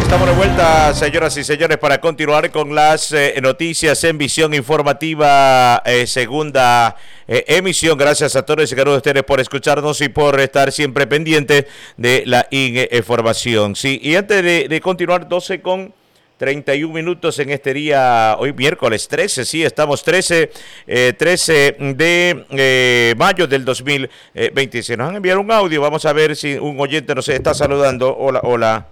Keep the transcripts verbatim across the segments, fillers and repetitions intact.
Estamos de vuelta, señoras y señores, para continuar con las eh, noticias en Visión Informativa, eh, segunda eh, emisión. Gracias a todos y cada uno de ustedes por escucharnos y por estar siempre pendientes de la información. Sí, y antes de, de continuar, doce con treinta y un minutos en este día, hoy miércoles trece, sí, estamos trece, eh, trece de eh, mayo del dos mil veintiséis. Nos han enviado un audio, vamos a ver si un oyente nos está saludando. Hola, hola.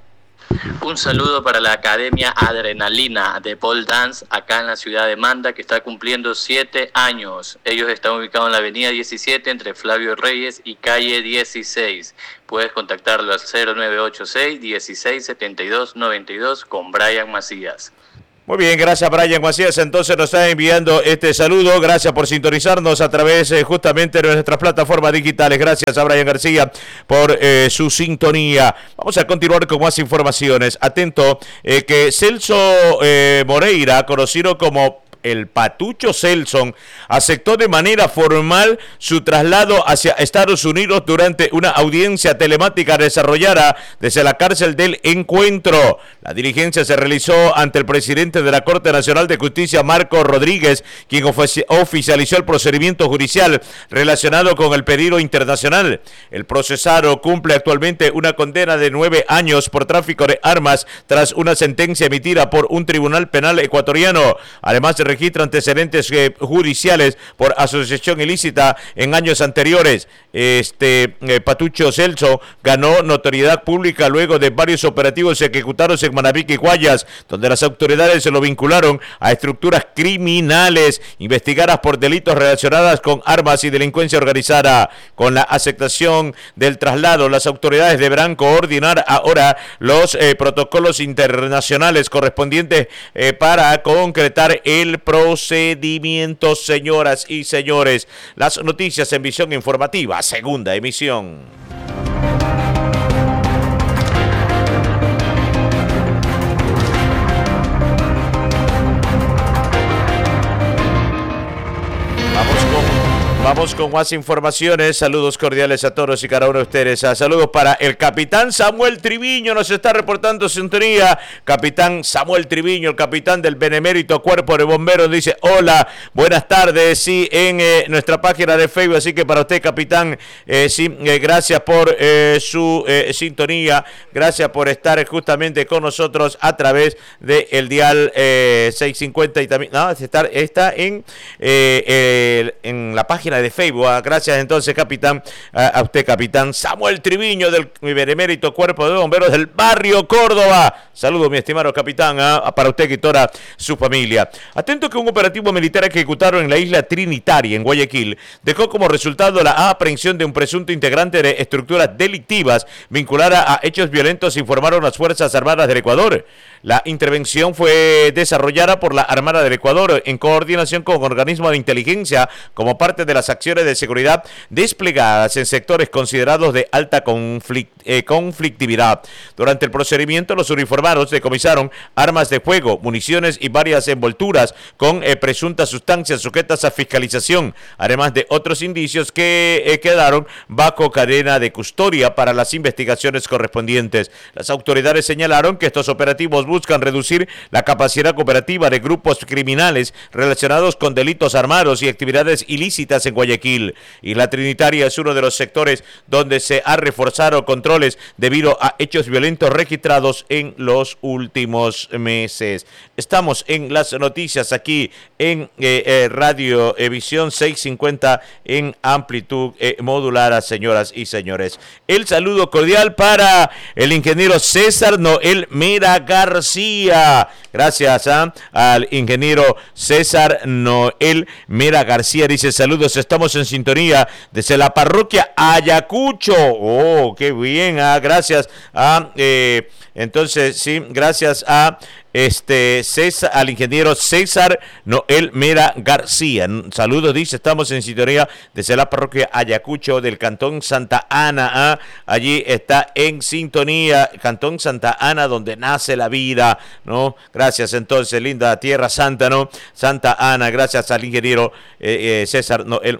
Un saludo para la Academia Adrenalina de Pole Dance acá en la ciudad de Manda, que está cumpliendo siete años. Ellos están ubicados en la avenida diecisiete entre Flavio Reyes y calle dieciséis. Puedes contactarlo al cero nueve ocho seis, dieciséis setenta y dos noventa y dos con Brian Macías. Muy bien, gracias Brian Macías, entonces nos está enviando este saludo, gracias por sintonizarnos a través eh, justamente de nuestras plataformas digitales, gracias a Brian García por eh, su sintonía. Vamos a continuar con más informaciones, atento eh, que Celso eh, Moreira, conocido como el Patucho Celson, aceptó de manera formal su traslado hacia Estados Unidos durante una audiencia telemática desarrollada desde la cárcel del Encuentro. La diligencia se realizó ante el presidente de la Corte Nacional de Justicia, Marco Rodríguez, quien ofici- oficializó el procedimiento judicial relacionado con el pedido internacional. El procesado cumple actualmente una condena de nueve años por tráfico de armas tras una sentencia emitida por un tribunal penal ecuatoriano. Además, se registra antecedentes eh, judiciales por asociación ilícita en años anteriores. Este eh, Patucho Celso ganó notoriedad pública luego de varios operativos ejecutados en Manabique y Guayas, donde las autoridades se lo vincularon a estructuras criminales investigadas por delitos relacionados con armas y delincuencia organizada. Con la aceptación del traslado, las autoridades deberán coordinar ahora los eh, protocolos internacionales correspondientes eh, para concretar el procedimiento, señoras y señores. Las noticias en Visión Informativa, segunda emisión. Vamos con Vamos con más informaciones. Saludos cordiales a todos y cada uno de ustedes. Saludos para el capitán Samuel Triviño, nos está reportando sintonía. Capitán Samuel Triviño, el capitán del Benemérito Cuerpo de Bomberos, dice: hola, buenas tardes, sí, en eh, nuestra página de Facebook. Así que para usted, capitán, eh, sí, eh, gracias por eh, su eh, sintonía, gracias por estar justamente con nosotros a través del de dial eh, seiscientos cincuenta y también, no, está, está en, eh, eh, en la página de Facebook. Gracias entonces, capitán, a usted, capitán Samuel Triviño del Benemérito Cuerpo de Bomberos del barrio Córdoba. Saludos, mi estimado capitán, a, para usted y toda su familia. Atento que un operativo militar ejecutado en la isla Trinitaria, en Guayaquil, dejó como resultado la aprehensión de un presunto integrante de estructuras delictivas vinculada a hechos violentos, informaron las Fuerzas Armadas del Ecuador. La intervención fue desarrollada por la Armada del Ecuador en coordinación con organismos de inteligencia como parte de las acciones de seguridad desplegadas en sectores considerados de alta conflict, eh, conflictividad. Durante el procedimiento, los uniformados decomisaron armas de fuego, municiones y varias envolturas con eh, presuntas sustancias sujetas a fiscalización, además de otros indicios que eh, quedaron bajo cadena de custodia para las investigaciones correspondientes. Las autoridades señalaron que estos operativos buscan reducir la capacidad cooperativa de grupos criminales relacionados con delitos armados y actividades ilícitas en Guayaquil. Y la Trinitaria es uno de los sectores donde se han reforzado controles debido a hechos violentos registrados en los últimos meses. Estamos en las noticias aquí en eh, eh, Radio eh, Visión seiscientos cincuenta en amplitud eh, modulada, señoras y señores. El saludo cordial para el ingeniero César Noel Mera García. Gracias ¿eh? al ingeniero César Noel Mera García. Dice: saludos, estamos en sintonía desde la parroquia Ayacucho. Oh, qué bien. Ah, gracias a, eh, entonces, sí, gracias a este César, al ingeniero César Noel Mera García. Saludos, dice, estamos en sintonía desde la parroquia Ayacucho del Cantón Santa Ana. ¿ah? Allí está en sintonía, Cantón Santa Ana, donde nace la vida, ¿no? Gracias entonces, linda Tierra Santa, ¿no? Santa Ana, gracias al ingeniero eh, eh, César Noel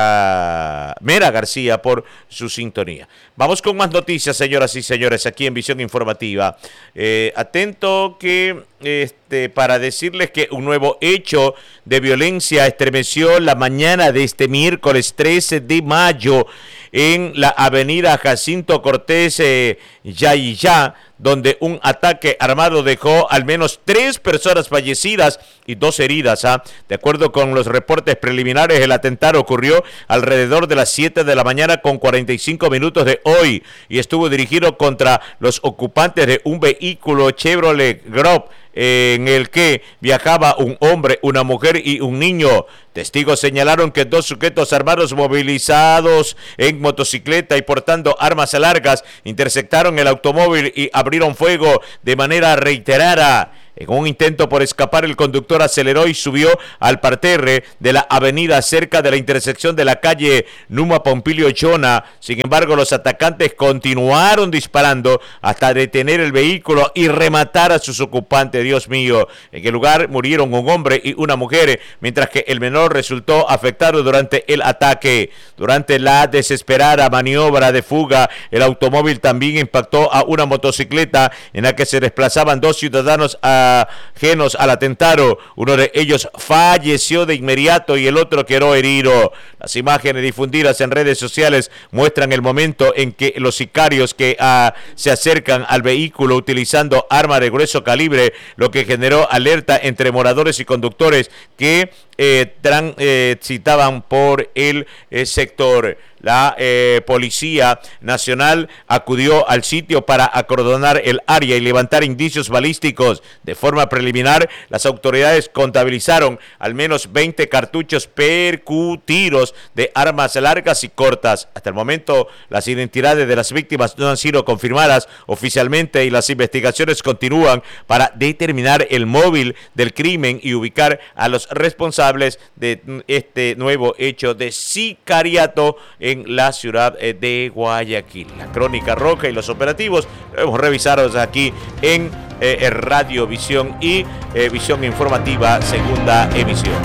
Mera, Mera García por su sintonía. Vamos con más noticias, señoras y señores, aquí en Visión Informativa. Eh, atento que este, para decirles que un nuevo hecho de violencia estremeció la mañana de este miércoles trece de mayo en la avenida Jacinto Cortés eh, Yayiyá, donde un ataque armado dejó al menos tres personas fallecidas y dos heridas. ¿ah? De acuerdo con los reportes preliminares, el atentado ocurrió alrededor de las siete de la mañana con cuarenta y cinco minutos de hoy y estuvo dirigido contra los ocupantes de un vehículo Chevrolet Grove en el que viajaba un hombre, una mujer y un niño. Testigos señalaron que dos sujetos armados movilizados en motocicleta y portando armas largas interceptaron el automóvil y abrieron fuego de manera reiterada. En un intento por escapar, el conductor aceleró y subió al parterre de la avenida cerca de la intersección de la calle Numa Pompilio Chona. Sin embargo, los atacantes continuaron disparando hasta detener el vehículo y rematar a sus ocupantes. Dios mío, en el lugar murieron un hombre y una mujer, mientras que el menor resultó afectado durante el ataque. Durante la desesperada maniobra de fuga, el automóvil también impactó a una motocicleta en la que se desplazaban dos ciudadanos a ajenos al atentado. Uno de ellos falleció de inmediato y el otro quedó herido. Las imágenes difundidas en redes sociales muestran el momento en que los sicarios que uh, se acercan al vehículo utilizando arma de grueso calibre, lo que generó alerta entre moradores y conductores que eh, transitaban eh, por el eh, sector. La eh, Policía Nacional acudió al sitio para acordonar el área y levantar indicios balísticos. De forma preliminar, las autoridades contabilizaron al menos veinte cartuchos percutidos de armas largas y cortas. Hasta el momento, las identidades de las víctimas no han sido confirmadas oficialmente y las investigaciones continúan para determinar el móvil del crimen y ubicar a los responsables de este nuevo hecho de sicariato en en la ciudad de Guayaquil. La crónica roja y los operativos lo hemos revisado aquí en eh, Radio Visión y eh, Visión Informativa, segunda emisión.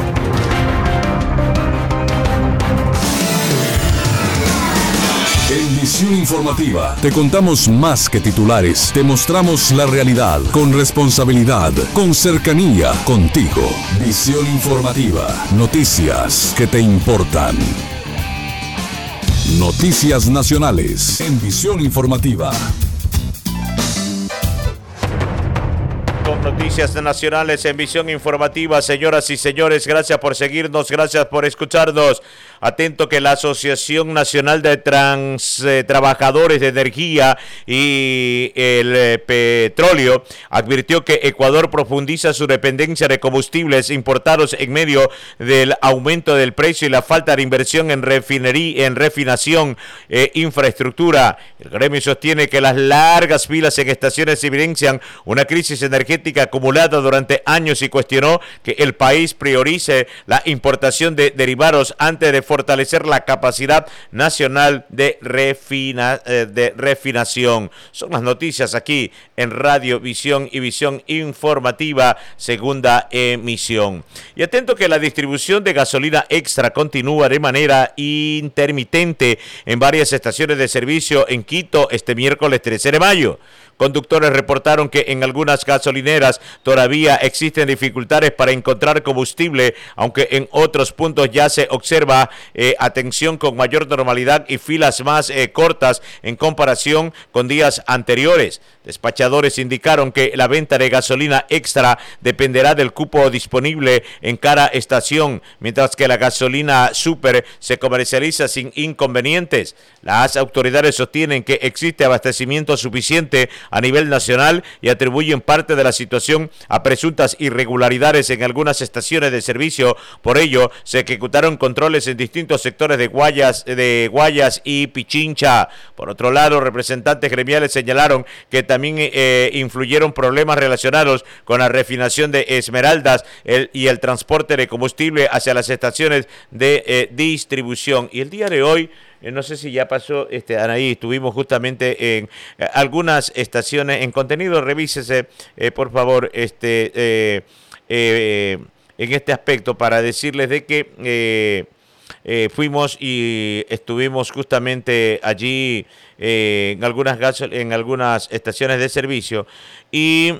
En Visión Informativa te contamos más que titulares, te mostramos la realidad con responsabilidad, con cercanía, contigo. Visión Informativa, noticias que te importan. Noticias nacionales en Visión Informativa. Con noticias nacionales en Visión Informativa, señoras y señores, gracias por seguirnos, gracias por escucharnos. Atento que la Asociación Nacional de Trans, eh, Trabajadores de Energía y el eh, Petróleo advirtió que Ecuador profundiza su dependencia de combustibles importados en medio del aumento del precio y la falta de inversión en refinería, en refinación e infraestructura. El gremio sostiene que las largas filas en estaciones evidencian una crisis energética acumulada durante años y cuestionó que el país priorice la importación de derivados antes de fortalecer la capacidad nacional de, refina, eh, de refinación. Son las noticias aquí en Radio Visión y Visión Informativa, segunda emisión. Y atento que la distribución de gasolina extra continúa de manera intermitente en varias estaciones de servicio en Quito este miércoles trece de mayo. Conductores reportaron que en algunas gasolineras todavía existen dificultades para encontrar combustible, aunque en otros puntos ya se observa eh, atención con mayor normalidad y filas más eh, cortas en comparación con días anteriores. Despachadores indicaron que la venta de gasolina extra dependerá del cupo disponible en cada estación, mientras que la gasolina super se comercializa sin inconvenientes. Las autoridades sostienen que existe abastecimiento suficiente a nivel nacional y atribuyen parte de la situación a presuntas irregularidades en algunas estaciones de servicio. Por ello, se ejecutaron controles en distintos sectores de Guayas, de Guayas y Pichincha. Por otro lado, representantes gremiales señalaron que también eh, influyeron problemas relacionados con la refinación de Esmeraldas el, y el transporte de combustible hacia las estaciones de eh, distribución. Y el día de hoy, eh, no sé si ya pasó, este, Anaí, estuvimos justamente en eh, algunas estaciones en contenido. Revísese, eh, por favor, este eh, eh, en este aspecto para decirles de que eh, eh, fuimos y estuvimos justamente allí eh, en algunas gasol- en algunas estaciones de servicio y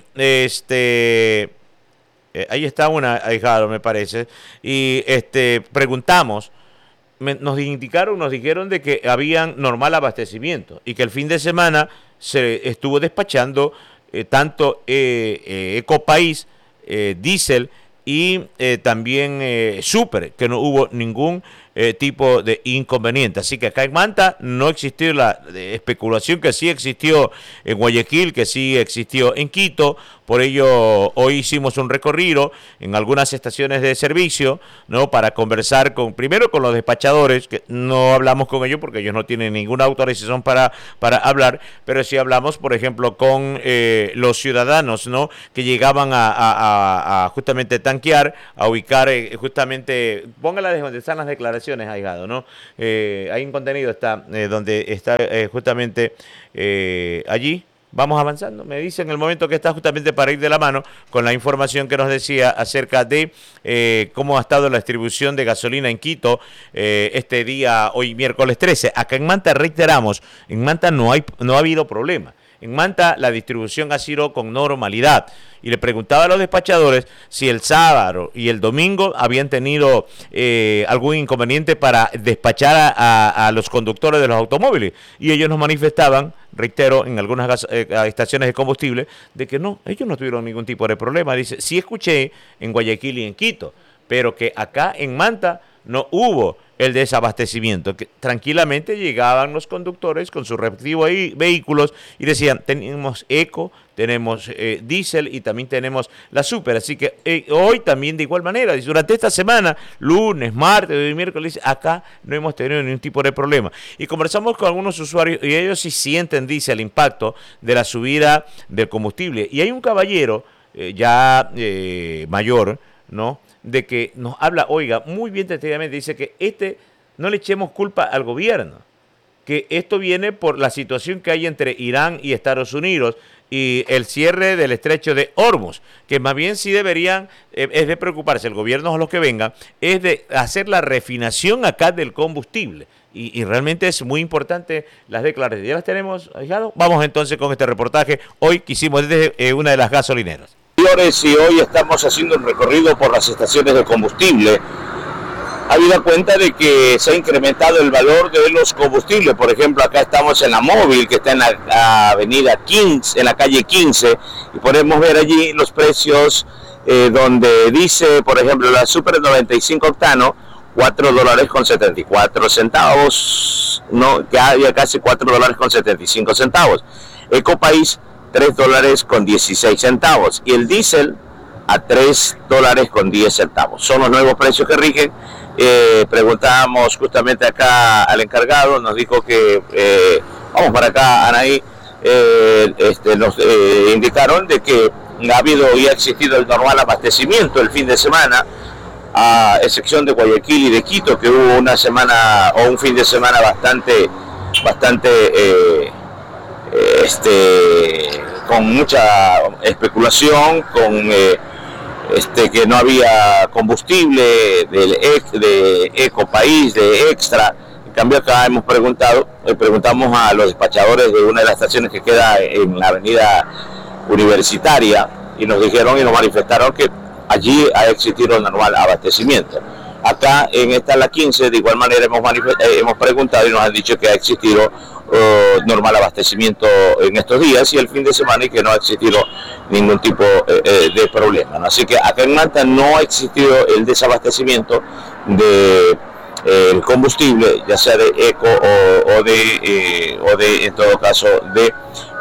este eh, ahí está una, ahijado, me parece, y este preguntamos. Me, nos indicaron, nos dijeron de que habían normal abastecimiento y que el fin de semana se estuvo despachando eh, tanto eh, eh, Ecopaís, eh, Diesel y eh, también eh, Super, que no hubo ningún eh, tipo de inconveniente. Así que acá en Manta no existió la especulación que sí existió en Guayaquil, que sí existió en Quito. Por ello, hoy hicimos un recorrido en algunas estaciones de servicio, ¿no? Para conversar con, primero con los despachadores, que no hablamos con ellos porque ellos no tienen ninguna autorización para, para hablar, pero sí hablamos, por ejemplo, con eh, los ciudadanos, ¿no? Que llegaban a, a, a, a justamente tanquear, a ubicar eh, justamente, póngala de donde están las declaraciones, ahigado, ¿no? Eh, hay un contenido está eh, donde está eh, justamente eh, allí. Vamos avanzando, me dice en el momento que está justamente para ir de la mano con la información que nos decía acerca de eh, cómo ha estado la distribución de gasolina en Quito eh, este día, hoy miércoles trece. Acá en Manta reiteramos, en Manta no, hay, no ha habido problema. En Manta la distribución ha sido con normalidad. Y le preguntaba a los despachadores si el sábado y el domingo habían tenido eh, algún inconveniente para despachar a, a, a los conductores de los automóviles. Y ellos nos manifestaban, reitero, en algunas gas, eh, estaciones de combustible, de que no, ellos no tuvieron ningún tipo de problema. Dice, sí escuché en Guayaquil y en Quito, pero que acá en Manta no hubo el desabastecimiento, que tranquilamente llegaban los conductores con sus respectivos vehículos y decían, tenemos Eco, tenemos eh, Diesel y también tenemos la Super, así que eh, hoy también de igual manera, durante esta semana, lunes, martes y miércoles, acá no hemos tenido ningún tipo de problema. Y conversamos con algunos usuarios y ellos sí sienten, dice, el impacto de la subida del combustible. Y hay un caballero eh, ya eh, mayor, ¿no?, de que nos habla, oiga, muy bien detalladamente, dice que este no le echemos culpa al gobierno, que esto viene por la situación que hay entre Irán y Estados Unidos y el cierre del estrecho de Hormuz, que más bien sí deberían, eh, es de preocuparse el gobierno o los que vengan, es de hacer la refinación acá del combustible. Y, y realmente es muy importante las declaraciones. ¿Ya las tenemos, ahijado? Vamos entonces con este reportaje. Hoy que hicimos desde eh, una de las gasolineras. Y hoy estamos haciendo un recorrido por las estaciones de combustible. Habida cuenta de que se ha incrementado el valor de los combustibles. Por ejemplo, acá estamos en la Móvil, que está en la avenida quince, en la calle quince, y podemos ver allí los precios eh, donde dice, por ejemplo, la Super noventa y cinco octano, cuatro dólares con setenta y cuatro centavos, no, que había casi cuatro dólares con setenta y cinco centavos. Ecopaís, tres dólares con dieciséis centavos, y el diésel a tres dólares con diez centavos. Son los nuevos precios que rigen. Eh, preguntábamos justamente acá al encargado, nos dijo que, eh, vamos para acá, Anaí, eh, este, nos eh, indicaron de que ha habido y ha existido el normal abastecimiento el fin de semana, a excepción de Guayaquil y de Quito, que hubo una semana o un fin de semana bastante, bastante eh, este, con mucha especulación, con eh, este, que no había combustible del de Ecopaís, de Extra. En cambio acá hemos preguntado, eh, preguntamos a los despachadores de una de las estaciones que queda en la avenida Universitaria y nos dijeron y nos manifestaron que allí ha existido un normal abastecimiento. Acá en esta la quince, de igual manera hemos, eh, hemos preguntado y nos han dicho que ha existido uh, normal abastecimiento en estos días y el fin de semana y que no ha existido ningún tipo eh, eh, de problema, ¿no? Así que acá en Manta no ha existido el desabastecimiento de eh, el combustible, ya sea de Eco o, o de eh, o de en todo caso de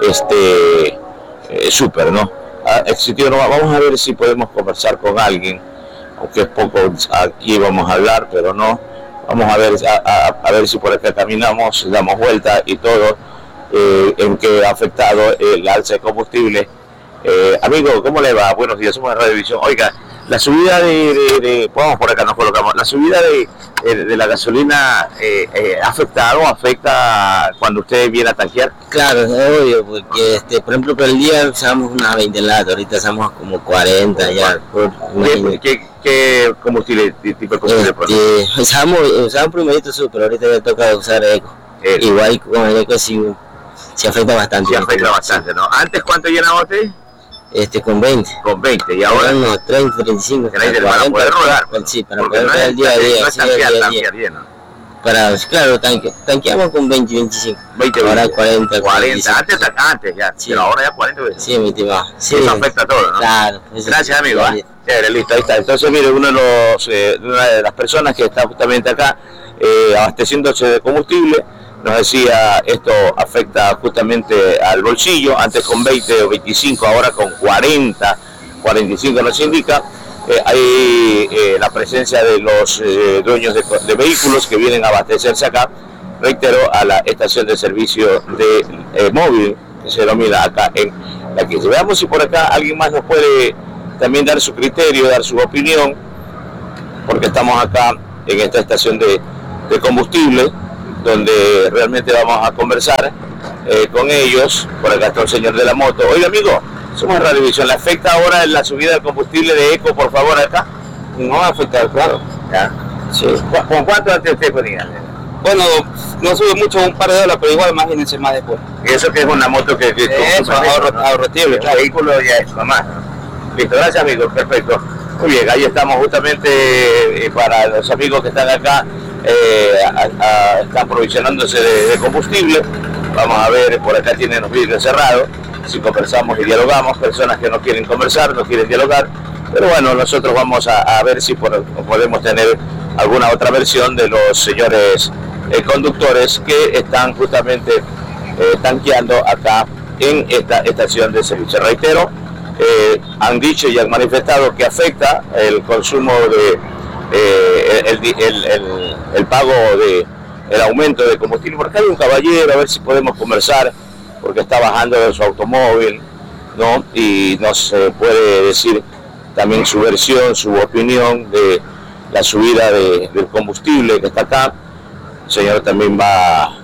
este eh, Super, ¿no? Ha existido, no, vamos a ver si podemos conversar con alguien, aunque es poco aquí vamos a hablar, pero no, vamos a ver a, a, a ver si por acá caminamos, damos vuelta y todo, eh, en qué ha afectado el alza de combustible. Eh, amigo, ¿cómo le va? Buenos días, somos de Radio Visión. Oiga, la subida de, de, de vamos por acá, nos colocamos, la subida de, de, de la gasolina eh, eh, ¿ha afectado, afecta cuando usted viene a tanquear? Claro, es obvio, porque este, por ejemplo, por el día usamos unas veinte latas, ahorita usamos como cuarenta ya. Por, ¿Qué, qué, qué combustible, tipo de combustible? Este, usamos, usamos primerito Super, ahorita ya toca usar Eco. El, Igual con el Eco sí, sí afecta bastante. Sí afecta bastante, ¿no? ¿Antes cuánto llenaba usted? Este, con veinte. Con veinte, y ahora no, treinta, treinta y cinco. treinta, para poder rodar. Sí, para poder rodar el día a día. No es tanquear, tanquear bien, ¿no? Para, claro, tanque, tanqueamos con veinte, veinticinco. veinte, ahora cuarenta, cuarenta. Antes, antes ya, sí. Pero ahora ya cuarenta. Sí, mi tío. Sí, eso afecta a todo, ¿no? Claro. Gracias, amigo. ¿eh? Chévere, listo, ahí está. Entonces, mire, uno de los, eh, una de las personas que está justamente acá eh, abasteciéndose de combustible, nos decía, esto afecta justamente al bolsillo, antes con veinte o veinticinco, ahora con cuarenta, cuarenta y cinco nos indica. Eh, hay eh, la presencia de los eh, dueños de, de vehículos que vienen a abastecerse acá, reitero, a la estación de servicio de eh, móvil, que se denomina acá en la que veamos si por acá alguien más nos puede también dar su criterio, dar su opinión, porque estamos acá en esta estación de, de combustible, donde realmente vamos a conversar eh, con ellos. Por acá está el señor de la moto. Oiga, amigo, somos en Radio Visión. ¿Le afecta ahora la subida del combustible de Eco, por favor, acá? No afecta, claro. ¿Ya? Sí. ¿Con cuánto antes usted ponía? Bueno, no sube mucho, un par de dólares, pero igual imagínense más después. Y eso que es una moto que... que eso, ahorratible, claro. El vehículo ya es mamá. Listo, gracias, amigo. Perfecto. Muy bien, ahí estamos justamente eh, para los amigos que están acá. Eh, a, a, están provisionándose de, de combustible. Vamos a ver, por acá tienen los vidrios cerrados. Si conversamos y dialogamos, personas que no quieren conversar, no quieren dialogar, pero bueno, nosotros vamos a, a ver si por, podemos tener alguna otra versión de los señores eh, conductores que están justamente eh, tanqueando acá en esta estación de servicio. Reitero, eh, han dicho y han manifestado que afecta el consumo de eh, el, el, el, el pago de el aumento de combustible. Por acá hay un caballero, a ver si podemos conversar, porque está bajando de su automóvil, ¿no? Y nos eh, puede decir también su versión, su opinión de la subida de, del combustible que está acá. El señor también va,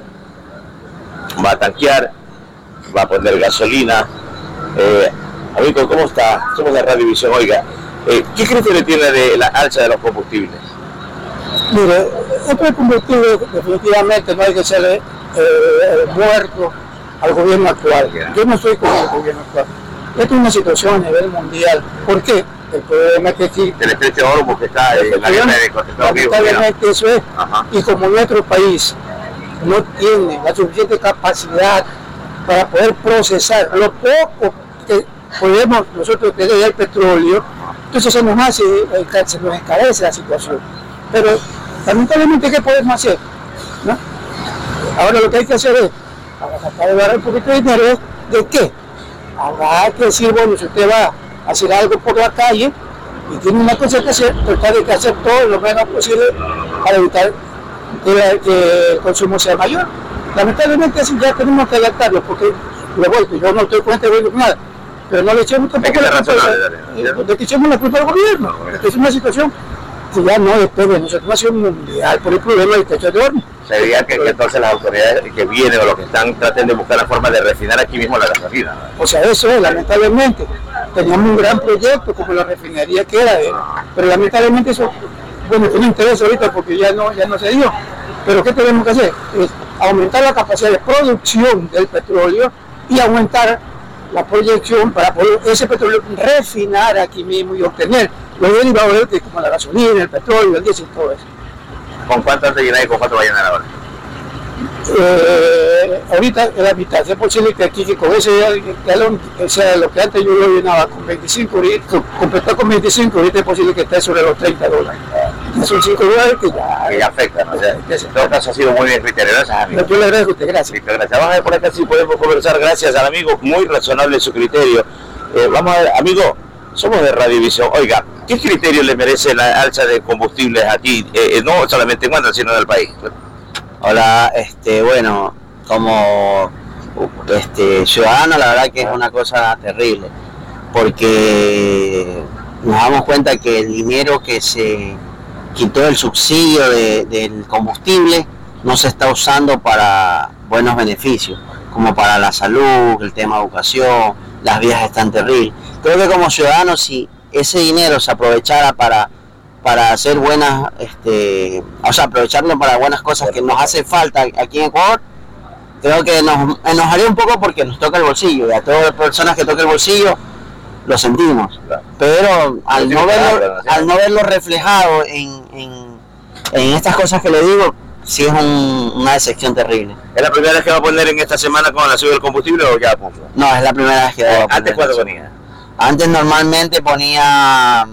va a tanquear, va a poner gasolina. Eh, amigo, ¿cómo está? Somos de Radio Visión. Oiga, eh, ¿qué criterio tiene de la alza de los combustibles? Mire, este combustible definitivamente no hay que ser eh, muerto al gobierno actual. Yo no estoy con el gobierno actual. Esta es una situación a nivel mundial. ¿Por qué? El problema es que aquí... El estrecho de Hormuz que está en la guerra de Estados Unidos. Lamentablemente eso es. Ajá. Y como nuestro país no tiene la suficiente capacidad para poder procesar lo poco que podemos nosotros tener del petróleo, entonces se nos hace, se nos encarece la situación. Pero lamentablemente, ¿qué podemos hacer? ¿No? Ahora lo que hay que hacer es, para tratar de dar un poquito de dinero, ¿de qué? Habrá que decir, bueno, si usted va a hacer algo por la calle y tiene una cosa que hacer, tratar de hacer todo lo menos posible para evitar que, la, que el consumo sea mayor. Lamentablemente así ya tenemos que adaptarlo, porque lo vuelvo, yo no estoy cuenta de nada, pero no le echemos tampoco la culpa, de que echemos la culpa al gobierno, porque es una situación que ya no depende de nosotros, es una situación mundial por el problema del techo de horno. Se diría que, que entonces las autoridades que vienen o los que están traten de buscar la forma de refinar aquí mismo la gasolina, ¿no? O sea, eso es, lamentablemente. Teníamos un gran proyecto como la refinería que era, eh, pero lamentablemente eso, bueno, tiene interés ahorita porque ya no, ya no se dio. Pero ¿qué tenemos que hacer? Es aumentar la capacidad de producción del petróleo y aumentar la proyección para poder ese petróleo refinar aquí mismo y obtener los derivados de, como la gasolina, el petróleo, el diésel y todo eso. ¿Con cuánto antes de llenar y con cuánto va a llenar ahora? Eh, ahorita en la mitad, es posible que aquí que con ese galón, o sea, lo que antes yo lo llenaba con veinticinco, ahorita, completó con veinticinco, ahorita es posible que esté sobre los treinta dólares. Es un cinco nueve que ya, que ya afecta, ¿no? O sea, en todo caso ha sido muy bien criterio. Gracias, amigo. Yo le agradezco a usted, gracias. Listo, gracias. Vamos a ver por acá si podemos conversar. Gracias al amigo, muy razonable su criterio. Eh, vamos a ver, amigo, somos de Radiovisión. Oiga, ¿qué criterio le merece la alza de combustibles aquí, eh, no solamente en Manta, sino en el país? Hola, este, bueno, como este, ciudadano, la verdad que es una cosa terrible, porque nos damos cuenta que el dinero que se quitó del subsidio de, del combustible no se está usando para buenos beneficios, como para la salud, el tema de educación, las vías están terribles. Creo que como ciudadanos, si ese dinero se aprovechara para, para hacer buenas, este, o sea, aprovecharlo para buenas cosas que nos hace falta aquí en Ecuador, creo que nos enojaría un poco porque nos toca el bolsillo, y a todas las personas que toca el bolsillo lo sentimos, pero al no verlo, al no verlo reflejado en, en, en estas cosas que le digo, sí es un, una decepción terrible. ¿Es la primera vez que va a poner en esta semana con la subida del combustible o ya puso? No, es la primera vez que eh, va a poner. ¿Antes cuánto ponía? Antes normalmente ponía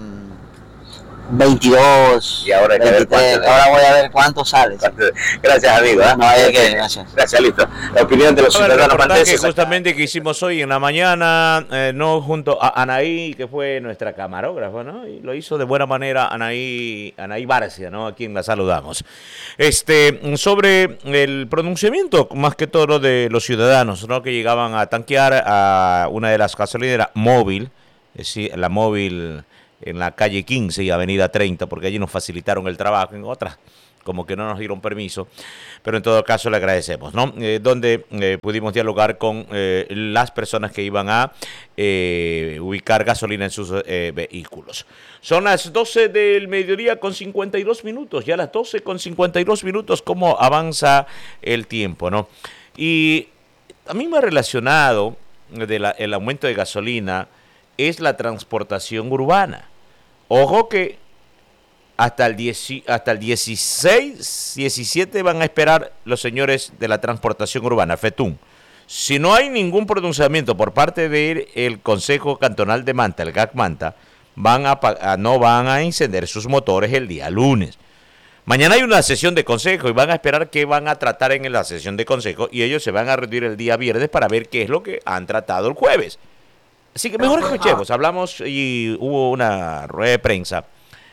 veintidós, y ahora hay que veintitrés, ver cuánto, ahora voy a ver cuánto sale. Gracias, amigo. ¿eh? No hay que, gracias. Gracias, listo. La opinión de los ciudadanos mantenses. Justamente que hicimos hoy en la mañana, eh, no junto a Anaí, que fue nuestra camarógrafa, ¿no? Y lo hizo de buena manera Anaí, Anaí Barcia, ¿no? A quien la saludamos. Este, sobre el pronunciamiento, más que todo de los ciudadanos, ¿no? Que llegaban a tanquear a una de las gasolineras móvil, es decir, la móvil en la calle quince y avenida treinta, porque allí nos facilitaron el trabajo, en otras como que no nos dieron permiso, pero en todo caso le agradecemos, ¿no? Eh, donde eh, pudimos dialogar con eh, las personas que iban a eh, ubicar gasolina en sus eh, vehículos. Son las doce del mediodía con cincuenta y dos minutos, ya las doce con cincuenta y dos minutos, cómo avanza el tiempo, ¿no? Y a mí me ha relacionado del aumento de gasolina es la transportación urbana. Ojo que hasta el, diez, hasta el dieciséis, diecisiete van a esperar los señores de la transportación urbana, FETUN. Si no hay ningún pronunciamiento por parte del Consejo Cantonal de Manta, el G A C Manta, van a, no van a encender sus motores el día lunes. Mañana hay una sesión de consejo y van a esperar qué van a tratar en la sesión de consejo y ellos se van a reunir el día viernes para ver qué es lo que han tratado el jueves. Así que mejor escuchemos, hablamos y hubo una rueda de prensa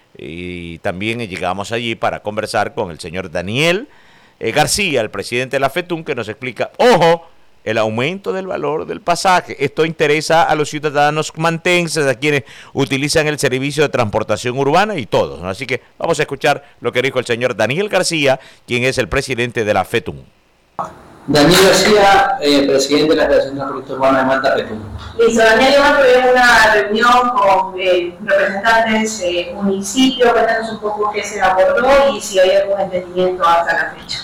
y también llegamos allí para conversar con el señor Daniel eh, García, el presidente de la FETUN, que nos explica, ojo, el aumento del valor del pasaje. Esto interesa a los ciudadanos mantenses, a quienes utilizan el servicio de transportación urbana y todos, ¿no? Así que vamos a escuchar lo que dijo el señor Daniel García, quien es el presidente de la FETUN. Daniel García, eh, presidente de la Federación de Transporte Urbano de Manta, FETUN. Listo, Daniel, hemos tenido una reunión con eh, representantes de eh, municipio. Cuéntanos un poco qué se abordó y si hay algún entendimiento hasta la fecha.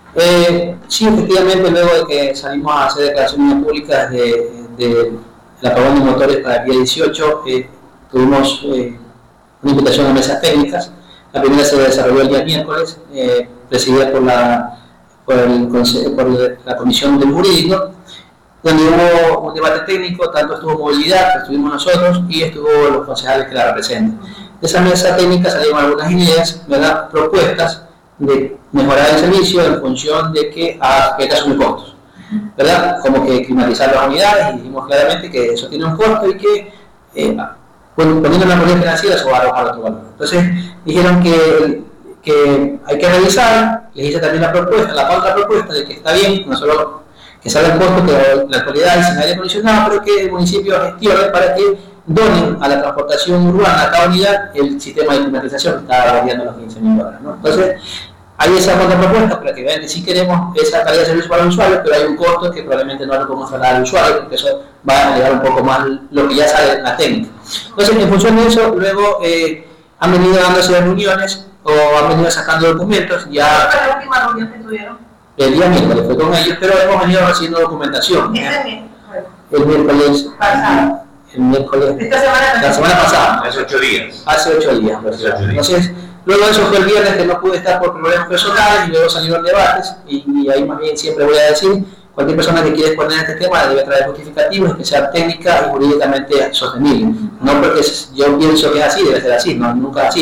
Eh, sí, efectivamente, luego de que salimos a hacer declaraciones públicas de, de la apagón de motores para el día dieciocho, eh, tuvimos eh, una invitación a mesas técnicas. La primera se desarrolló el día miércoles, eh, presidida por la Por, el, por la Comisión del Jurídico, donde hubo un debate técnico, tanto estuvo movilidad, que estuvimos nosotros, y estuvo los concejales que la representan. De esa mesa técnica salieron algunas ideas, ¿verdad? Propuestas de mejorar el servicio en función de que a que asume costos, ¿verdad? Como que climatizar las unidades, y dijimos claramente que eso tiene un costo y que eh, poniendo la moneda financiera eso va a arrojar otro valor. Entonces dijeron que que hay que revisar, les hice también la propuesta, la contrapropuesta de que está bien, no solo que salga el costo que la actualidad y sin aire acondicionado, pero que el municipio gestione para que donen a la transportación urbana, a cada unidad, el sistema de climatización que está variando los quince mil dólares, ¿no? Entonces, hay esa contrapropuesta para que vean que sí queremos esa calidad de servicio para el usuario, pero hay un costo que probablemente no lo podemos trasladar al usuario, porque eso va a llegar un poco más lo que ya sale en la técnica. Entonces, en función de eso, luego eh, han venido dándose reuniones o han venido sacando documentos. Ya ¿Cuál fue la última reunión que tuvieron? El día miércoles fue con ellos, pero hemos venido haciendo documentación. ¿Este miércoles? El miércoles pasado. El miércoles. Esta semana. La semana pasada. Hace ocho días. Hace ocho días. Entonces, luego de eso fue el viernes que no pude estar por problemas personales y luego salieron debates y, y ahí más bien siempre voy a decir, cualquier persona que quiera exponer este tema debe traer justificativos que sean técnicas y jurídicamente sostenibles. No porque yo pienso que es así, debe ser así, no, nunca así.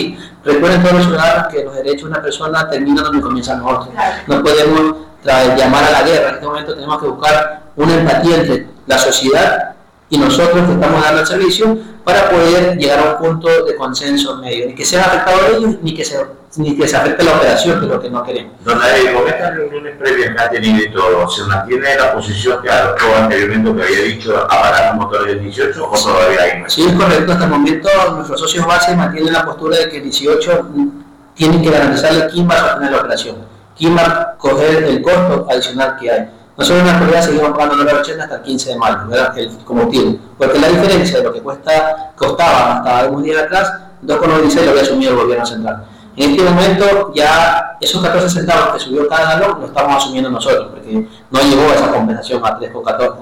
Recuerden todos los ciudadanos que los derechos de una persona terminan donde comienzan los otros. No podemos tra- llamar a la guerra. En este momento tenemos que buscar una empatía entre la sociedad y nosotros que estamos dando el servicio para poder llegar a un punto de consenso medio, ni que sean afectados ellos, ni que se, ni que se afecte la operación, que es lo que no queremos. Don David, con estas reuniones previas que ha tenido y todo, ¿se mantiene la posición que adoptó anteriormente, que había dicho apagar los motores del dieciocho o todavía hay más? Sí, es correcto. Hasta el momento nuestros socios base mantienen la postura de que el dieciocho tienen que garantizarle quién va a sostener la operación, quién va a coger el costo adicional que hay. Nosotros en la actualidad seguimos pagando nueve ochenta hasta el quince de mayo, ¿verdad? El combustible, porque la diferencia de lo que cuesta, costaba hasta algunos días atrás, dos con noventa y seis lo había asumido el gobierno central. En este momento ya esos catorce centavos que subió cada galón lo estamos asumiendo nosotros, porque no llegó esa compensación a tres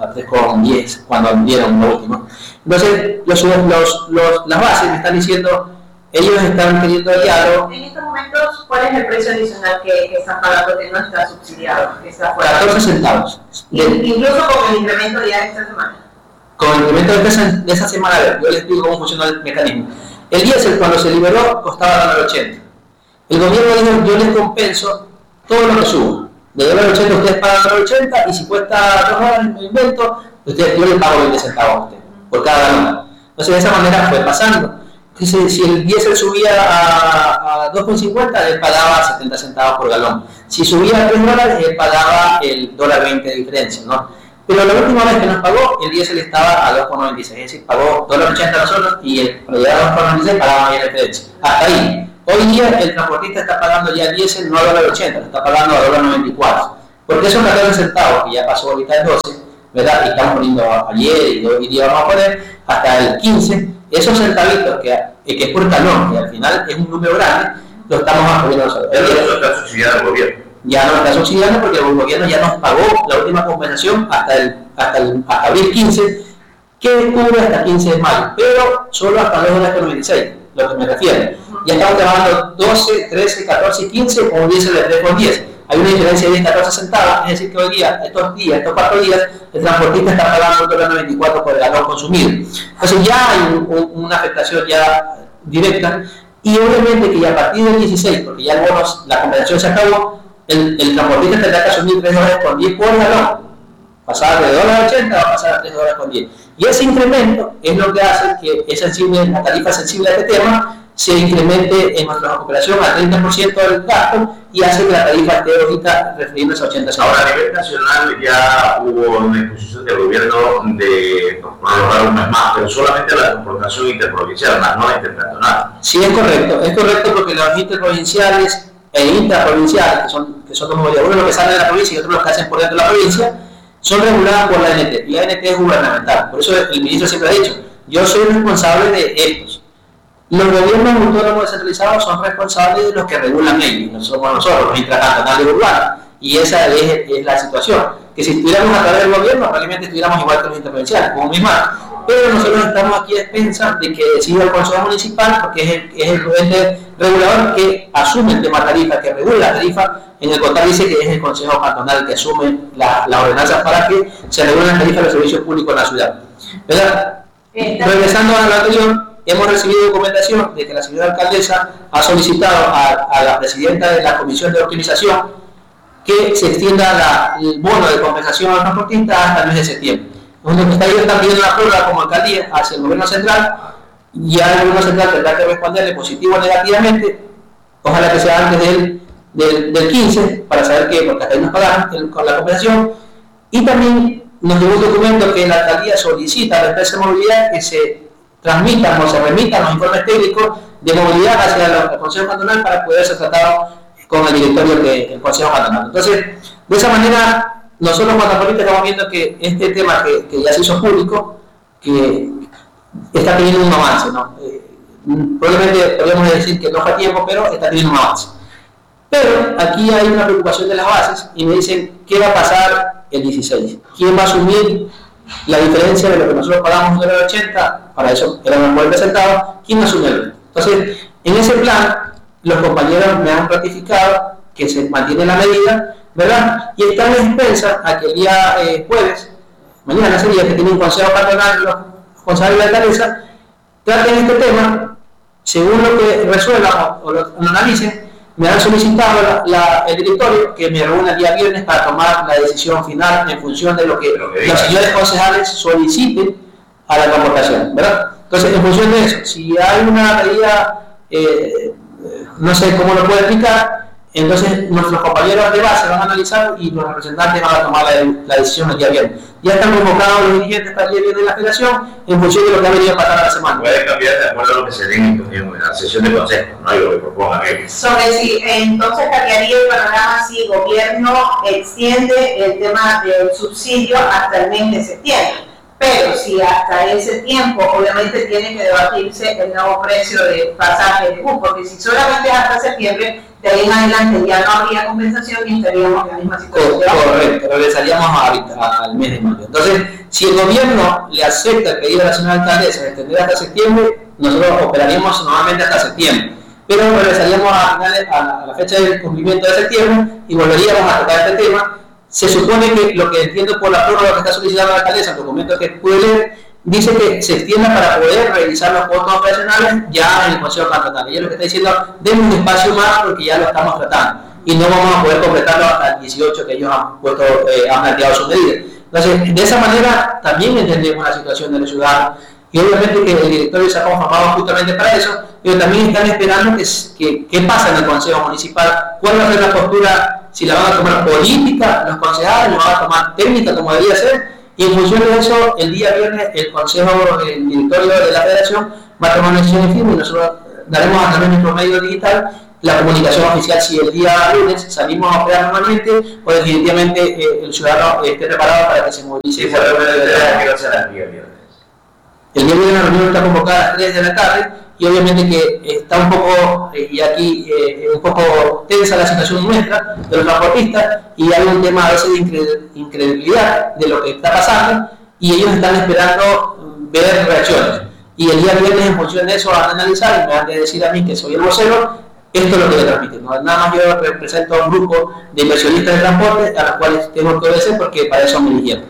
con diez cuando dieron lo último. Entonces los, los, los, las bases me están diciendo, ellos están queriendo diálogo. En estos momentos, ¿cuál es el precio adicional que, que están pagando que no está subsidiado? Que está fuera? catorce centavos. Incluso con el incremento de esta semana. Con el incremento de esa, de esa semana, a ver, yo les explico cómo funciona el mecanismo. El diésel cuando se liberó costaba nueve ochenta. El gobierno dijo, yo les compenso todo lo que suba. De nueve ochenta ustedes pagan nueve ochenta y si cuesta dos dólares, me invento, ustedes, yo les pago veinte centavos a ustedes por cada galón. Entonces de esa manera fue pasando. Entonces, si el diésel subía a, a dos con cincuenta, él pagaba setenta centavos por galón. Si subía a tres dólares, él pagaba el dólar veinte de diferencia, ¿no? Pero la última vez que nos pagó, el diésel estaba a dos con noventa y seis, es decir, pagó dos con ochenta nosotros y el, para llegar a dos con noventa y seis pagaba bien la diferencia. Hasta ahí. Hoy día el transportista está pagando ya el diésel no a dos con ochenta, lo está pagando a dos con noventa y cuatro. Porque esos catorce centavos, que ya pasó ahorita el doce, ¿verdad? Y estamos poniendo ayer y hoy día vamos a poner hasta el quince, esos centavitos que, que es por talón, que al final es un número grande, lo estamos poniendo nosotros. Pero eso está subsidiado el gobierno. Ya no está subsidiando porque el gobierno ya nos pagó la última compensación hasta el hasta, el, hasta abril quince, que cubre hasta el quince de mayo, pero solo hasta dos dólares con noventa y seis, lo que me refiero. Ya estamos trabajando doce, trece, catorce y quince con un diésel de tres con diez. Hay una diferencia de diez a catorce centavos, es decir que hoy día, estos días, estos cuatro días, el transportista está pagando un dólar noventa y cuatro por el galón consumido. Entonces ya hay un, un, una afectación ya directa y obviamente que ya a partir del dieciséis, porque ya el bono, la compensación se acabó, el, el transportista tendrá que asumir tres dólares con diez por galón. Pasar de dos ochenta a pasar a tres dólares con diez. Y ese incremento es lo que hace que es sensible, la tarifa sensible a este tema se incremente en nuestra operación al treinta por ciento del gasto y hace que la tarifa esté ahorita refiriéndose a ochenta centavos. Ahora, a nivel nacional ya hubo una disposición del gobierno de prorrogar un mes más, pero solamente la transportación interprovincial, más no la intercantonal. Sí, es correcto, es correcto porque los interprovinciales e intraprovinciales, que son, que son como uno los que salen de la provincia y otros los que hacen por dentro de la provincia, son reguladas por la A N T, y la A N T es gubernamental. Por eso el ministro siempre ha dicho, yo soy responsable de estos. Los gobiernos autónomos descentralizados son responsables de los que regulan ellos, no somos nosotros, los intracantonales urbanos. Y esa es, es la situación, que si estuviéramos a través del gobierno, probablemente estuviéramos igual que los interprovinciales, como mismas. Pero nosotros estamos aquí a expensas de que decida el Consejo Municipal, porque es el, es el ente regulador que asume el tema tarifa, que regula la tarifa. En el contrato dice que es el Consejo Cantonal que asume las la ordenanzas para que se regulen las tarifas de los servicios públicos en la ciudad. ¿Verdad? Regresando a lo anterior, hemos recibido documentación de que la señora alcaldesa ha solicitado a, a la presidenta de la Comisión de Optimización que se extienda la, el bono de compensación a los transportistas hasta el mes de septiembre. Donde ellos están pidiendo la prórroga como alcaldía hacia el gobierno central, ya el gobierno central tendrá que responderle positivo o negativamente, ojalá que sea antes del, del, del quince, para saber que, porque hasta ahí nos pagaron el, con la compensación, y también nos dio un documento que la alcaldía solicita a la empresa de movilidad que se transmitan o se remitan los informes técnicos de movilidad hacia el Consejo Cantonal para poder ser tratado con el directorio del Consejo Cantonal. Entonces, de esa manera, nosotros como transportistas estamos viendo que este tema que, que ya se hizo público, que está teniendo un avance, ¿no? Eh, probablemente podríamos decir que no fue a tiempo, pero está teniendo un avance. Pero aquí hay una preocupación de las bases y me dicen, ¿qué va a pasar el dieciséis? ¿Quién va a asumir la diferencia de lo que nosotros pagamos en el ochenta? Para eso eran cuarenta centavos, ¿quién asume el resto? Entonces, en ese plan, los compañeros me han ratificado que se mantiene la medida, ¿verdad? Y están expensas a que el día eh, jueves, mañana sería que tiene un consejo patronal, los responsables de la alcaldesa, traten este tema según lo que resuelvan o, o lo, lo analicen, me han solicitado la, la, el directorio que me reúna el día viernes para tomar la decisión final en función de lo que, lo que los señores concejales soliciten a la convocación, ¿verdad? Entonces, en función de eso, si hay una medida, eh, no sé cómo lo puedo explicar, entonces nuestros compañeros de base van a analizar y los representantes van a tomar la, la decisión el día viernes. Ya están convocados los dirigentes para el día viernes de la federación en función de lo que ha venido pasando la semana. Puede cambiar de acuerdo a lo que se diga en la sesión de consejo, no y lo que propongan ellos. Sobre si entonces cambiaría el panorama si el gobierno extiende el tema del subsidio hasta el mes de septiembre. Pero si hasta ese tiempo, obviamente tiene que debatirse el nuevo precio de pasaje de bus, porque si solamente es hasta septiembre, de ahí en adelante ya no habría compensación y estaríamos en la misma situación. Correcto, regresaríamos ahorita al mes de mayo. Entonces, si el gobierno le acepta el pedido de la señora alcaldesa de extender hasta septiembre, nosotros operaríamos normalmente hasta septiembre. Pero regresaríamos a, finales, a la fecha del cumplimiento de septiembre y volveríamos a tocar este tema. Se supone que lo que entiendo por la prórroga que está solicitando la alcaldesa, el documento que pude leer, dice que se extienda para poder revisar los costos operacionales ya en el Consejo Cantonal. Ella lo que está diciendo, denme un espacio más porque ya lo estamos tratando y no vamos a poder completarlo hasta el dieciocho que ellos han, puesto, eh, han planteado sus medidas. Entonces, de esa manera también entendemos la situación de los ciudadanos y obviamente que el directorio se ha conformado justamente para eso, pero también están esperando que, que, que pasa en el Consejo Municipal, cuál va a ser la postura, si la van a tomar política los concejales, la van a tomar técnica como debería ser, y en función de eso, el día viernes el Consejo, el directorio de la Federación va a tomar una decisión firme y nosotros daremos a través de nuestro medio digital la comunicación oficial si el día lunes salimos a operar normalmente o definitivamente eh, el ciudadano esté preparado para que se movilice. Sí, el día viernes. El día viernes la reunión está convocada a las tres de la tarde y obviamente que está un poco, eh, y aquí eh, un poco tensa la situación nuestra, de los transportistas, y hay un tema a veces de incredibilidad de lo que está pasando, y ellos están esperando ver reacciones. Y el día viernes, en función de eso, van a analizar y me van a decir a mí, que soy el vocero, esto es lo que le transmiten. ¿No? Nada más yo represento a un grupo de inversionistas de transporte a los cuales tengo que obedecer porque para eso me eligieron.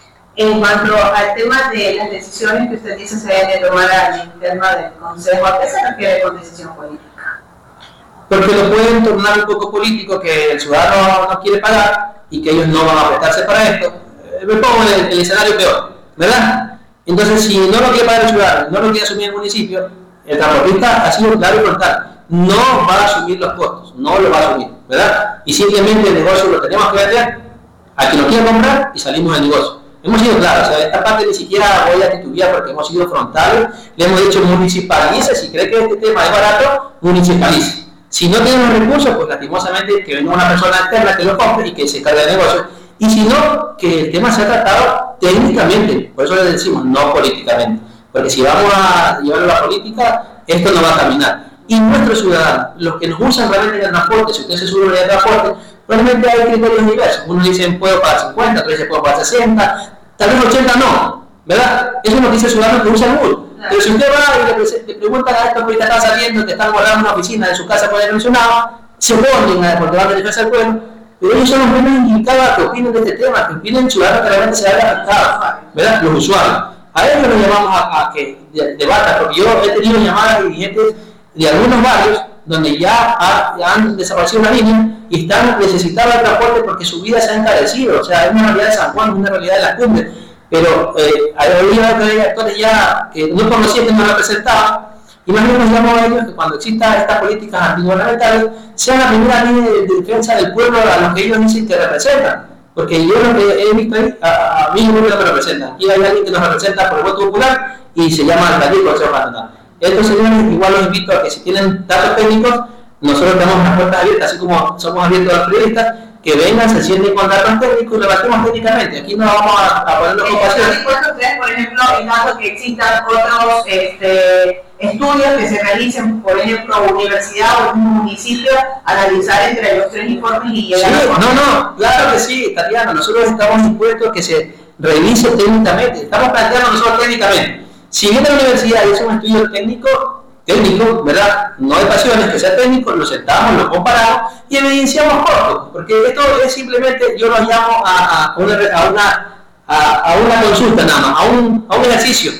En cuanto al tema de las decisiones que usted dice se deben de tomar al interno del Consejo, ¿a qué se refiere con decisión política? Porque lo pueden tornar un poco político, que el ciudadano no quiere pagar y que ellos no van a prestarse para esto. Eh, me pongo en el, el escenario peor, ¿verdad? Entonces, si no lo quiere pagar el ciudadano, no lo quiere asumir el municipio, el transportista ha sido claro y frontal, no va a asumir los costos, no lo va a asumir, ¿verdad? Y simplemente el negocio lo tenemos que vender a quien lo quiera comprar y salimos del negocio. Hemos sido claros, o sea, esta parte ni siquiera voy a titubear porque hemos sido frontales, le hemos dicho municipalice, si cree que este tema es barato, municipalice. Si no tenemos recursos, pues lastimosamente que venga una persona externa que lo compre y que se cargue el negocio. Y si no, que el tema sea tratado técnicamente, por eso le decimos no políticamente, porque si vamos a llevarlo a la política, esto no va a caminar. Y nuestros ciudadanos, los que nos usan realmente en el transporte, si usted se sube en el transporte, realmente hay criterios diversos. Unos dicen puedo pagar cincuenta, otros dicen puedo pagar sesenta, tal vez ochenta no, ¿verdad? Eso es lo que dice el ciudadano que usa el bus. Pero si usted va y le, le preguntan a estos que ahorita están saliendo, que están guardando una oficina de su casa por el mencionado, se oponen porque van a defensa del pueblo, pero ellos son los menos indicados que opinen de este tema, que opinen el ciudadano que realmente se haya afectado, ¿verdad? Los usuarios. A ellos los llamamos a, a que debatan, porque yo he tenido llamadas de dirigentes de algunos barrios donde ya, ha, ya han desaparecido una línea y están necesitados de transporte porque su vida se ha encarecido. O sea, es una realidad de San Juan, es una realidad de las cumbres. Pero eh, hay actores ya que no conocían, que nos representaban. Y más bien nos llamamos a ellos que cuando existan estas políticas antigubernamentales sean la primera línea de, de defensa del pueblo a los que ellos dicen que representan. Porque yo lo que he visto ahí, a, a mí no me representan. Aquí hay alguien que nos representa por el voto popular y se llama Alcaldía y Consejo Cantonal. Estos señores, igual los invito a que si tienen datos técnicos, nosotros tenemos las puertas abiertas, así como somos abiertos a los periodistas, que vengan, se sienten con datos técnicos y lo batemos técnicamente. Aquí no vamos a, a poner los ocupaciones. ¿Están ustedes, por ejemplo, en caso que existan otros este, estudios que se realicen, por ejemplo, universidad o un municipio, analizar entre los tres informes y llegar sí, a... No, no, claro que sí, Tatiana, nosotros estamos dispuestos a que se revise técnicamente, estamos planteando nosotros técnicamente. Si viene a la universidad y es un estudio técnico, técnico, ¿verdad? No hay pasiones, que sea técnico, lo sentamos, lo comparamos y evidenciamos costos, porque esto es simplemente, yo lo llamo a, a, una, a, una, a, a una consulta nada más, a un, a un ejercicio.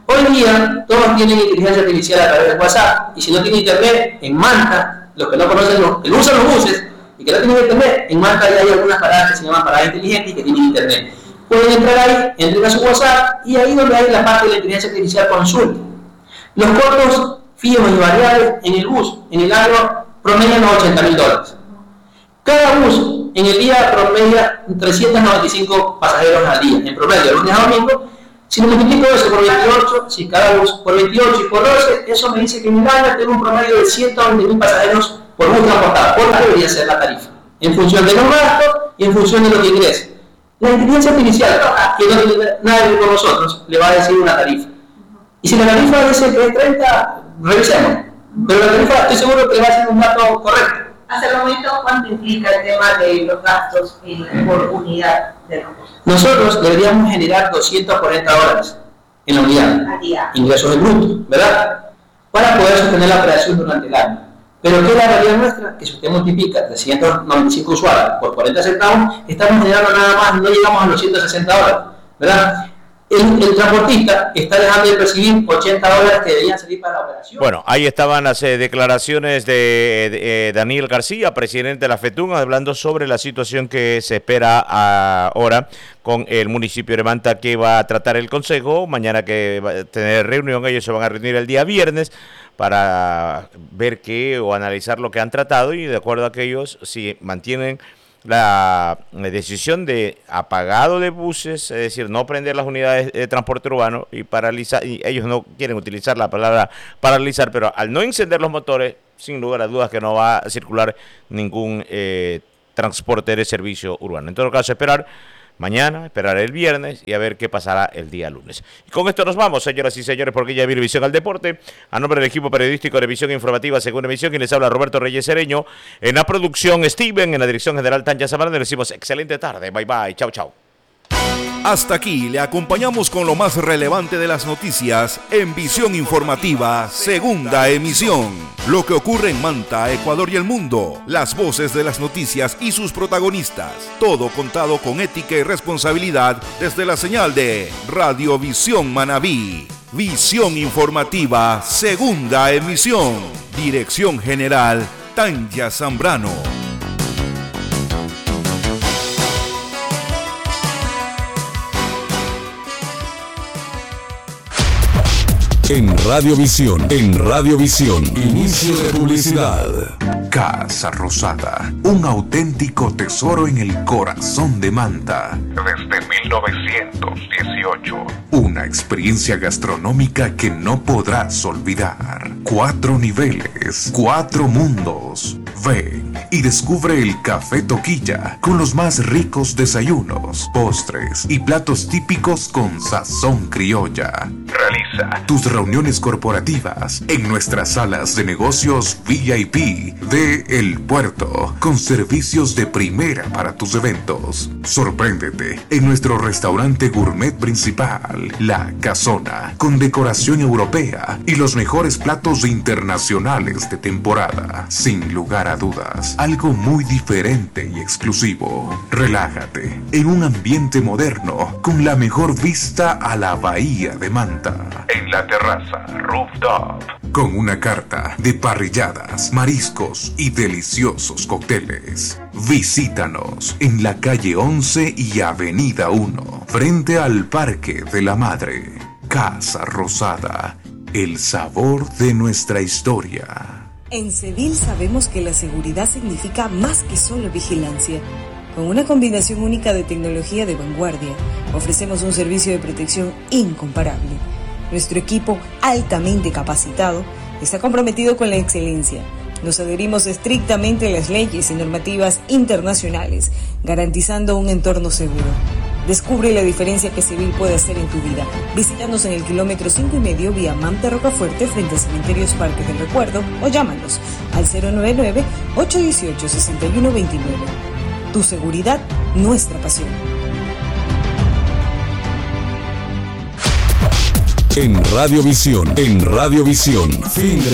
Hoy día todos tienen inteligencia artificial a través de WhatsApp, y si no tienen internet, en Manta, los que no conocen, los que no usan los buses y que no tienen internet, en Manta ya hay algunas paradas que se llaman paradas inteligentes y que tienen internet. Pueden entrar ahí, entren a su WhatsApp y ahí donde hay la parte de la inteligencia artificial consulte. Los costos fijos y variables en el bus, en el año, promedian los ochenta mil dólares. Cada bus en el día promedia trescientos noventa y cinco pasajeros al día, en promedio, de lunes a domingo. Si lo multiplico eso por veintiocho, si cada bus por veintiocho y por doce, eso me dice que en el año tengo un promedio de ciento veinte mil pasajeros por bus transportado. ¿Por qué debería ser la tarifa? En función de los gastos y en función de lo que ingrese. La inteligencia artificial, que no tiene nada que ver con nosotros, le va a decir una tarifa. Y si la tarifa dice que es treinta, revisemos. Pero la tarifa estoy seguro que va a ser un dato correcto. Hasta el momento, ¿cuánto implica el tema de los gastos por unidad de los buses? Nosotros deberíamos generar doscientos cuarenta dólares en la unidad, ingresos de bruto, ¿verdad? Para poder sostener la operación durante el año. Pero ¿qué es la realidad nuestra? Que si usted multiplica trescientos noventa y cinco usuarios por cuarenta centavos, estamos generando nada más, no llegamos a los ciento sesenta dólares, ¿verdad? El, el transportista está dejando de percibir ochenta dólares que deberían salir para la operación. Bueno, ahí estaban las eh, declaraciones de, de eh, Daniel García, presidente de la FETUN, hablando sobre la situación que se espera ahora con el municipio de Manta, que va a tratar el consejo. Mañana que va a tener reunión, ellos se van a reunir el día viernes para ver qué o analizar lo que han tratado, y de acuerdo a aquellos, si mantienen la decisión de apagado de buses, es decir, no prender las unidades de transporte urbano y paralizar, y ellos no quieren utilizar la palabra paralizar, pero al no encender los motores, sin lugar a dudas que no va a circular ningún eh, transporte de servicio urbano. En todo caso, esperar mañana, esperar el viernes y a ver qué pasará el día lunes. Y con esto nos vamos, señoras y señores, porque ya viene Visión al Deporte. A nombre del equipo periodístico de Visión Informativa, Segunda Emisión, quien les habla, Roberto Reyes Cereño. En la producción, Steven. En la dirección general, Tanya Zambrano. Le decimos excelente tarde. Bye, bye. Chau, chau. Hasta aquí le acompañamos con lo más relevante de las noticias en Visión Informativa, Segunda Emisión. Lo que ocurre en Manta, Ecuador y el mundo, las voces de las noticias y sus protagonistas. Todo contado con ética y responsabilidad desde la señal de Radiovisión Manabí. Visión Informativa, Segunda Emisión. Dirección General, Tanya Zambrano. En Radiovisión, en Radiovisión, inicio de publicidad. Casa Rosada, un auténtico tesoro en el corazón de Manta. Desde mil novecientos dieciocho. Una experiencia gastronómica que no podrás olvidar. Cuatro niveles, cuatro mundos. Ven y descubre el Café Toquilla con los más ricos desayunos, postres y platos típicos con sazón criolla. Realiza tus reuniones corporativas en nuestras salas de negocios V I P de El Puerto, con servicios de primera para tus eventos. Sorpréndete en nuestro restaurante gourmet principal, La Casona, con decoración europea y los mejores platos internacionales de temporada. Sin lugar a dudas, algo muy diferente y exclusivo. Relájate en un ambiente moderno con la mejor vista a la bahía de Manta. En la terraza Rooftop, con una carta de parrilladas, mariscos y deliciosos cócteles. Visítanos en la calle once y avenida uno, frente al Parque de la Madre. Casa Rosada, el sabor de nuestra historia. En Cedil sabemos que la seguridad significa más que solo vigilancia. Con una combinación única de tecnología de vanguardia, ofrecemos un servicio de protección incomparable. Nuestro equipo, altamente capacitado, está comprometido con la excelencia. Nos adherimos estrictamente a las leyes y normativas internacionales, garantizando un entorno seguro. Descubre la diferencia que Cedil puede hacer en tu vida. Visítanos en el kilómetro cinco y medio vía Manta Rocafuerte frente a Cementerios Parques del Recuerdo o llámanos al cero nueve nueve, ocho uno ocho, seis uno dos nueve. Tu seguridad, nuestra pasión. En Radiovisión, en Radiovisión, fin de